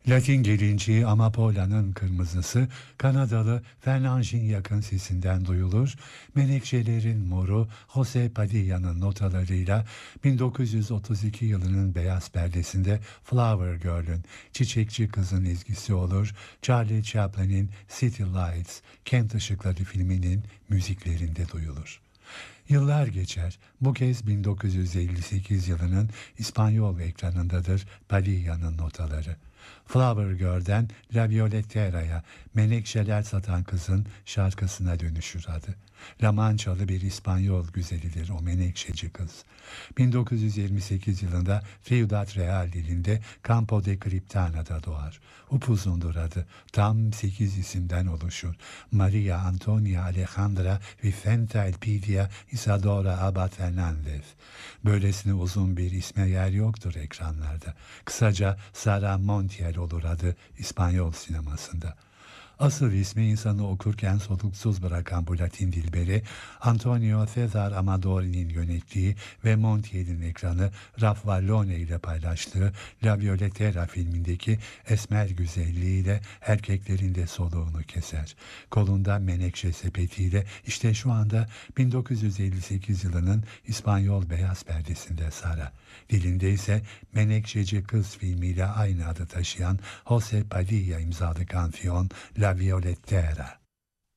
Latin gelinciği Amapola'nın kırmızısı Kanadalı Fernand Gignac'ın sesinden duyulur. Menekşelerin moru Jose Padilla'nın notalarıyla 1932 yılının beyaz perdesinde Flower Girl'ün Çiçekçi Kızın ezgisi olur. Charlie Chaplin'in City Lights, Kent Işıkları filminin müziklerinde duyulur. Yıllar geçer. Bu kez 1958 yılının İspanyol ekranındadır Padilla'nın notaları. Flower Girl'den La Violettera'ya menekşeler satan kızın şarkısına dönüşür adı. La Manchalı bir İspanyol güzelidir o menekşeci kız. 1928 yılında Ciudad Real dilinde Campo de Criptana'da doğar. Upuzundur adı. Tam 8 isimden oluşur. Maria Antonia Alejandra Vicenta Elpidia Isadora Abad Fernandez. Böylesine uzun bir isme yer yoktur ekranlarda. Kısaca Sara Montiel olur adı İspanyol sinemasında. Asıl ismi insanı okurken soluksuz bırakan bu Latin dilberi, Antonio Cesar Amador'in yönettiği ve Montiel'in ekranı Ralph Vallone ile paylaştığı La Violettera filmindeki esmer güzelliğiyle erkeklerin de soluğunu keser. Kolunda menekşe sepetiyle işte şu anda 1958 yılının İspanyol beyaz perdesinde Sara. Dilinde ise Menekşeci Kız filmiyle aynı adı taşıyan Jose Padilla imzalı kanfiyon La Violettera.